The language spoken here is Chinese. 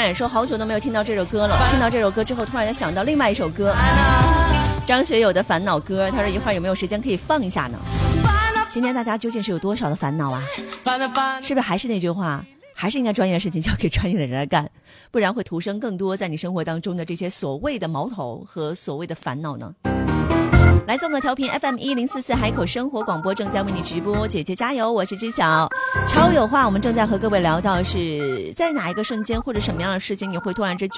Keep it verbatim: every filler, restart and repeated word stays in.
然说好久都没有听到这首歌了，听到这首歌之后突然间想到另外一首歌，张学友的烦恼歌，他说一会儿有没有时间可以放一下呢？今天大家究竟是有多少的烦恼啊？是不是还是那句话，还是应该专业的事情交给专业的人来干，不然会徒生更多在你生活当中的这些所谓的矛头和所谓的烦恼呢？来自我们的调频 F M 一零四四海口生活广播正在为你直播，姐姐加油，我是知晓。超有话，我们正在和各位聊到是在哪一个瞬间或者什么样的事情你会突然之觉